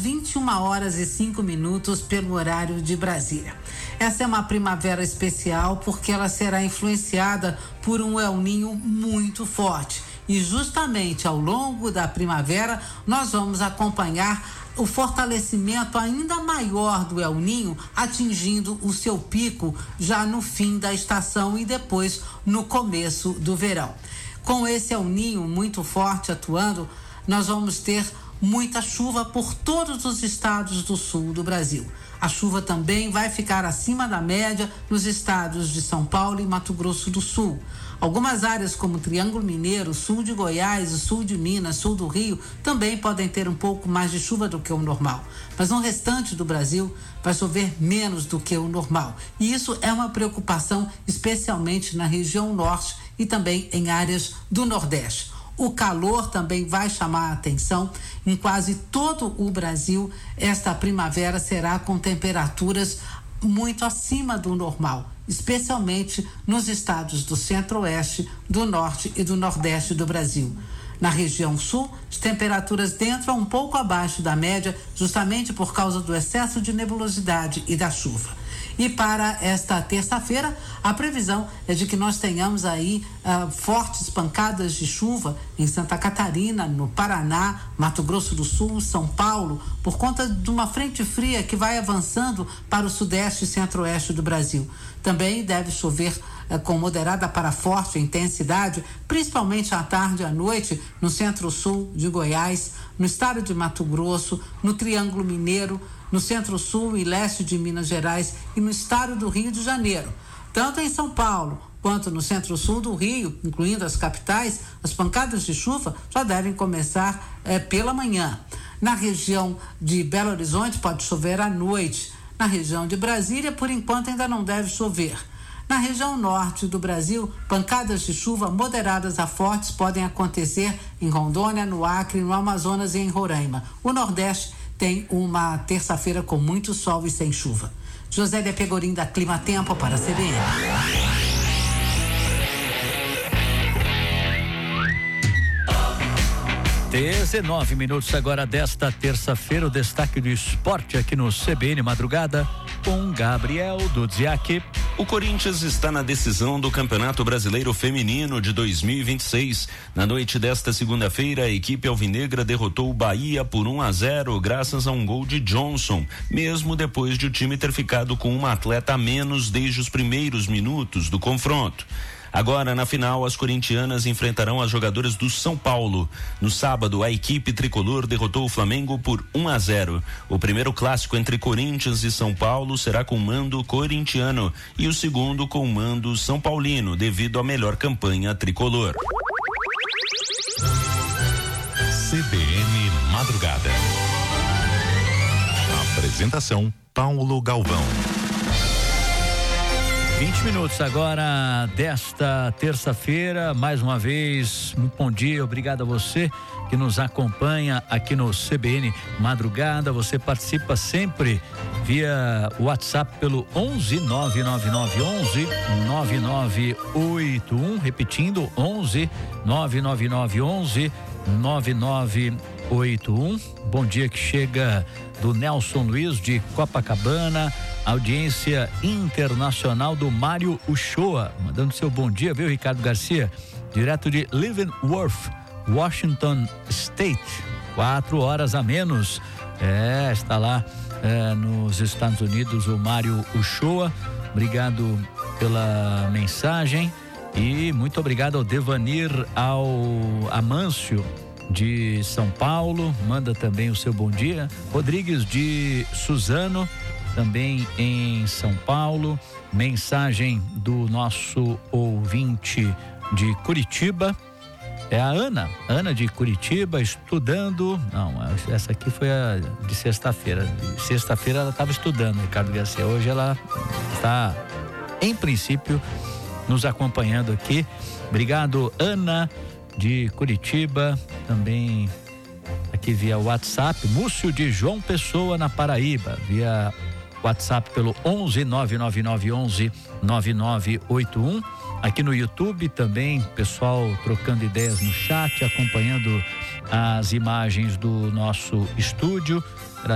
21h05 pelo horário de Brasília. Essa é uma primavera especial porque ela será influenciada por um El Niño muito forte. E justamente ao longo da primavera nós vamos acompanhar o fortalecimento ainda maior do El Niño, atingindo o seu pico já no fim da estação e depois no começo do verão. Com esse El Niño muito forte atuando, nós vamos ter muita chuva por todos os estados do sul do Brasil. A chuva também vai ficar acima da média nos estados de São Paulo e Mato Grosso do Sul. Algumas áreas como Triângulo Mineiro, sul de Goiás, sul de Minas, sul do Rio, também podem ter um pouco mais de chuva do que o normal. Mas no restante do Brasil vai chover menos do que o normal. E isso é uma preocupação, especialmente na região norte e também em áreas do Nordeste. O calor também vai chamar a atenção. Em quase todo o Brasil, esta primavera será com temperaturas muito acima do normal, especialmente nos estados do Centro-Oeste, do Norte e do Nordeste do Brasil. Na região sul, as temperaturas entram um pouco abaixo da média, justamente por causa do excesso de nebulosidade e da chuva. E para esta terça-feira, a previsão é de que nós tenhamos aí fortes pancadas de chuva em Santa Catarina, no Paraná, Mato Grosso do Sul, São Paulo, por conta de uma frente fria que vai avançando para o sudeste e centro-oeste do Brasil. Também deve chover com moderada para forte intensidade, principalmente à tarde e à noite, no centro-sul de Goiás, no estado de Mato Grosso, no Triângulo Mineiro, no centro-sul e leste de Minas Gerais e no estado do Rio de Janeiro. Tanto em São Paulo quanto no centro-sul do Rio, incluindo as capitais, as pancadas de chuva já devem começar pela manhã. Na região de Belo Horizonte pode chover à noite. Na região de Brasília, por enquanto, ainda não deve chover. Na região norte do Brasil, pancadas de chuva moderadas a fortes podem acontecer em Rondônia, no Acre, no Amazonas e em Roraima. O Nordeste tem uma terça-feira com muito sol e sem chuva. Josélia Pegorim, da Clima Tempo, para a CBN. 19 minutos agora desta terça-feira, o destaque do esporte aqui no CBN Madrugada com Gabriel Dudziak. O Corinthians está na decisão do Campeonato Brasileiro Feminino de 2026. Na noite desta segunda-feira, a equipe alvinegra derrotou o Bahia por 1-0 graças a um gol de Johnson, mesmo depois de o time ter ficado com uma atleta a menos desde os primeiros minutos do confronto. Agora, na final, as corintianas enfrentarão as jogadoras do São Paulo. No sábado, a equipe tricolor derrotou o Flamengo por 1-0. O primeiro clássico entre Corinthians e São Paulo será com mando corintiano e o segundo com mando São Paulino, devido à melhor campanha tricolor. CBN Madrugada. Apresentação: Paulo Galvão. 20 minutos agora desta terça-feira, mais uma vez, muito bom dia, obrigado a você que nos acompanha aqui no CBN Madrugada. Você participa sempre via WhatsApp pelo 11 99911 9981, repetindo 11 99911 9981. Bom dia que chega do Nelson Luiz de Copacabana, audiência internacional do Mário Uchoa, mandando seu bom dia, viu, Ricardo Garcia, direto de Leavenworth, Washington State, 4 horas a menos, está lá nos Estados Unidos o Mário Uchoa. Obrigado pela mensagem e muito obrigado ao Devanir Amâncio de São Paulo, manda também o seu bom dia. Rodrigues de Suzano, também em São Paulo. Mensagem do nosso ouvinte de Curitiba, é a Ana de Curitiba, estudando. Não, essa aqui foi a de sexta-feira. Sexta-feira ela estava estudando, Ricardo Garcia. Hoje ela está, em princípio, nos acompanhando aqui. Obrigado, Ana de Curitiba, também aqui via WhatsApp. Múcio de João Pessoa, na Paraíba, via WhatsApp pelo 11 99911 9981. Aqui no YouTube também, pessoal trocando ideias no chat, acompanhando as imagens do nosso estúdio.